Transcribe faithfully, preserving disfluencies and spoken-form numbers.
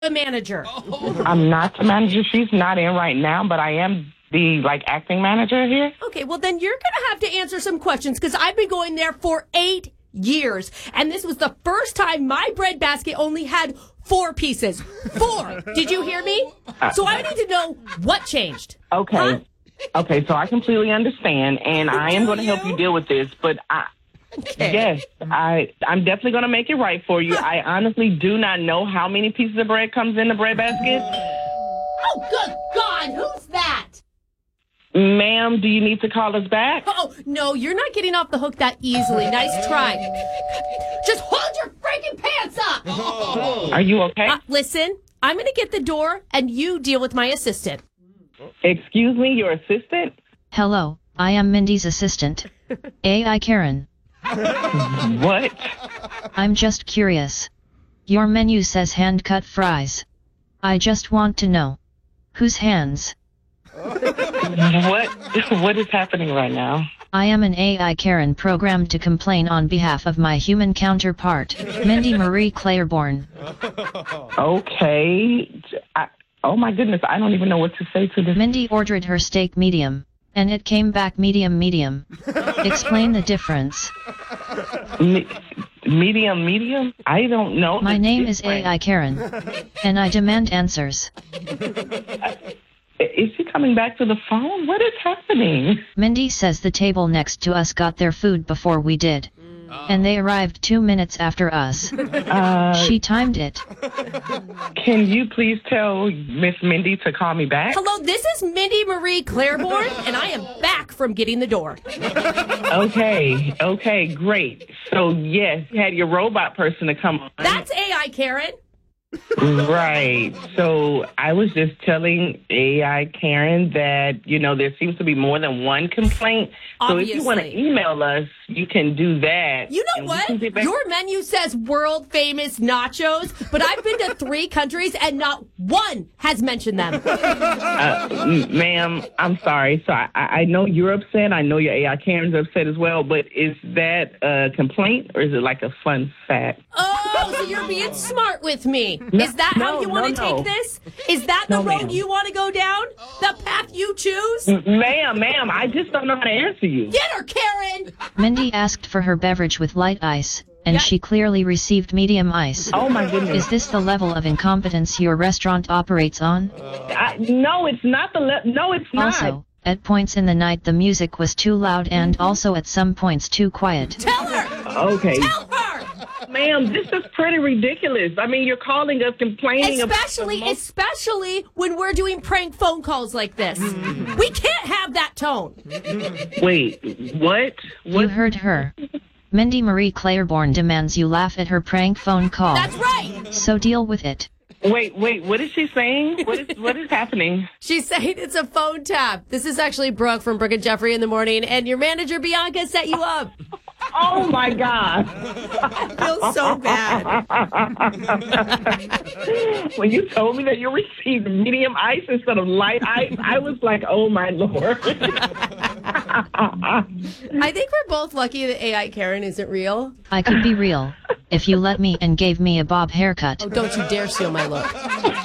the manager. I'm not the manager. She's not in right now, but I am the, like, acting manager here. Okay, well, then you're going to have to answer some questions because I've been going there for eight years. And this was the first time my bread basket only had four pieces. Four. Did you hear me? So I need to know what changed. Okay. Huh? Okay, so I completely understand, and I am going to help you deal with this, but I... Okay. Yes, I, I'm definitely going to make it right for you. I honestly do not know how many pieces of bread comes in the bread basket. Oh, good God. Who's that? Ma'am, do you need to call us back? Oh, no, you're not getting off the hook that easily. Nice try. Just hold your freaking pants up. Are you okay? Uh, listen, I'm going to get the door, and you deal with my assistant. Excuse me, your assistant? Hello, I am Mindy's assistant. A I Karen. What? I'm just curious. Your menu says hand-cut fries. I just want to know. Whose hands? What? What is happening right now? I am an A I Karen programmed to complain on behalf of my human counterpart, Mindy Marie Claiborne. Okay. I, oh my goodness, I don't even know what to say to this. Mindy ordered her steak medium, and it came back medium medium. Explain the difference. Me- medium, medium? I don't know. My the name is difference. A I Karen, and I demand answers. Is she coming back to the phone? What is happening? Mindy says the table next to us got their food before we did. And they arrived two minutes after us. Uh, She timed it. Can you please tell Miss Mindy to call me back? Hello, this is Mindy Marie Claiborne, and I am back from getting the door. Okay, okay, great. So, yes, you had your robot person to come on. That's A I, Karen. Right. So I was just telling A I Karen that, you know, there seems to be more than one complaint. So if you want to Obviously. email us, you can do that. You know and we what? can get back- Your menu says world famous nachos, but I've been to three countries and not one has mentioned them. Uh, m- ma'am, I'm sorry. So I, I know you're upset. I know your A I Karen's upset as well. But is that a complaint or is it like a fun fact? Oh, so you're being smart with me. Is that how no, you want to no, no. take this? Is that the No, road ma'am. you want to go down? The path you choose? M- Ma'am, ma'am, I just don't know how to answer you. Get her, Karen! Mindy asked for her beverage with light ice, and Yeah. she clearly received medium ice. Oh, my goodness. Is this the level of incompetence your restaurant operates on? I, no, it's not the... Le- no, it's not. Also, at points in the night the music was too loud and also at some points too quiet. Tell her! Okay. Tell her! Ma'am, this is pretty ridiculous. I mean, you're calling us complaining Especially, about... the most- especially when we're doing prank phone calls like this. We can't have that tone. Wait, what? You What? heard her. Mindy Marie Claiborne demands you laugh at her prank phone call. That's right. So deal with it. Wait, wait, what is she saying? What is what is happening? She's saying it's a phone tap. This is actually Brooke from Brooke and Jeffrey in the morning, and your manager Bianca set you up. Oh, my God. I feel so bad. When you told me that you received medium ice instead of light ice, I was like, oh, my Lord. I think we're both lucky that A I Karen isn't real. I could be real, if you let me and gave me a bob haircut. Oh, don't you dare steal my look.